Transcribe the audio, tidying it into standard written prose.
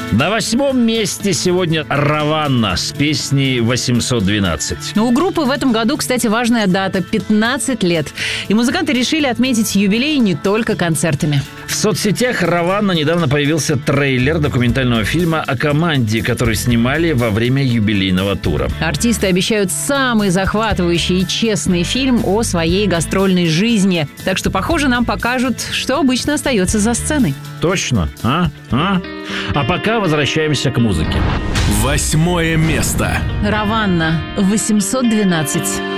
На 8-м месте сегодня Раванна с песней «812». У группы в этом году, кстати, важная дата – 15 лет. И музыканты решили отметить юбилей не только концертами. В соцсетях Раванна недавно появился трейлер документального фильма о команде, который снимали во время юбилейного тура. Артисты обещают самый захватывающий и честный фильм о своей гастрольной жизни. Так что, похоже, нам покажут, что обычно остается за сценой. Точно, А пока возвращаемся к музыке. 8-е место. Раванна, 812.